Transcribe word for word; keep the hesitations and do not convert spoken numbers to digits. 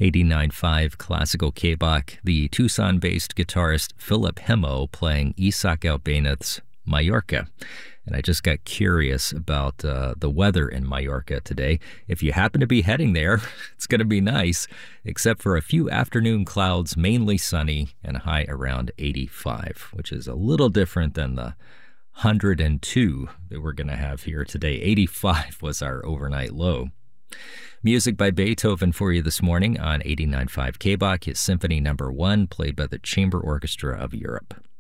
eighty-nine point five Classical K-Bach, the Tucson-based guitarist Philip Hemo playing Isaac Albéniz's Mallorca. And I just got curious about uh, the weather in Mallorca today. If you happen to be heading there, it's going to be nice, except for a few afternoon clouds, mainly sunny, and a high around eighty-five, which is a little different than the one hundred two that we're going to have here today. eighty-five was our overnight low. Music by Beethoven for you this morning on eighty-nine point five K-Bach, his Symphony Number One, played by the Chamber Orchestra of Europe.